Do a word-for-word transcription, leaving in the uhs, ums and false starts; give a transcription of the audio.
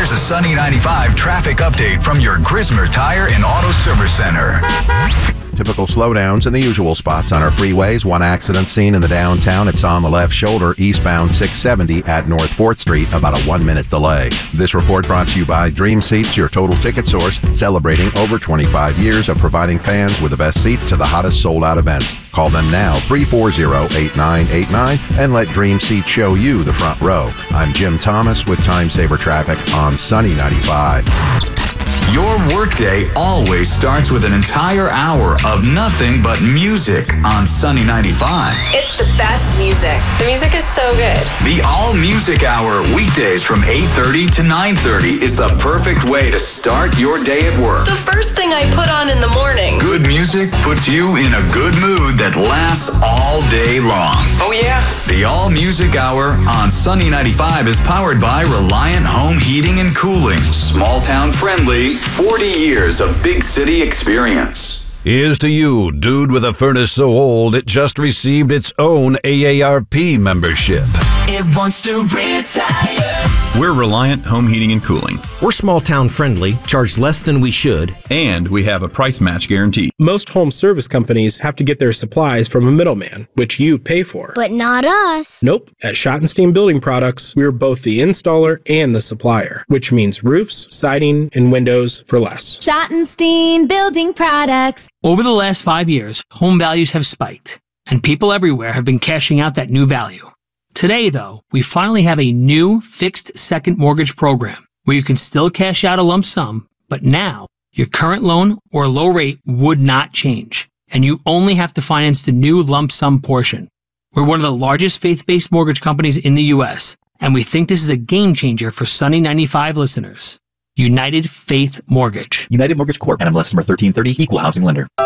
Here's a Sunny ninety-five traffic update from your Grismer Tire and Auto Service Center. Typical slowdowns in the usual spots on our freeways. One accident scene in the downtown. It's on the left shoulder, eastbound six seventy at North fourth Street, about a one-minute delay. This report brought to you by Dream Seats, your total ticket source, celebrating over twenty-five years of providing fans with the best seats to the hottest sold-out events. Call them now, three four zero, eight nine eight nine, and let Dream Seats show you the front row. I'm Jim Thomas with Time Saver Traffic on Sunny ninety-five. Your workday always starts with an entire hour of nothing but music on Sunny ninety-five. It's the best music. The music is so good. The All Music Hour, weekdays from eight thirty to nine thirty, is the perfect way to start your day at work. The first thing I put on in the morning. Good music puts you in a good mood that lasts all day long. Oh, yeah? The All Music Hour on Sunny ninety-five is powered by Reliant Home Heating and Cooling. Small town friendly, forty years of big city experience. Here's to you, dude with a furnace so old it just received its own A A R P membership. It wants to retire. We're Reliant Home Heating and Cooling. We're small town friendly, charge less than we should, and we have a price match guarantee. Most home service companies have to get their supplies from a middleman, which you pay for. But not us. Nope. At Schottenstein Building Products, we're both the installer and the supplier, which means roofs, siding, and windows for less. Schottenstein Building Products. Over the last five years, home values have spiked, and people everywhere have been cashing out that new value. Today, though, we finally have a new fixed second mortgage program where you can still cash out a lump sum, but now your current loan or low rate would not change, and you only have to finance the new lump sum portion. We're one of the largest faith-based mortgage companies in the U S, and we think this is a game changer for Sunny ninety-five listeners. United Faith Mortgage. United Mortgage Corp. N M L S number thirteen thirty, Equal Housing Lender.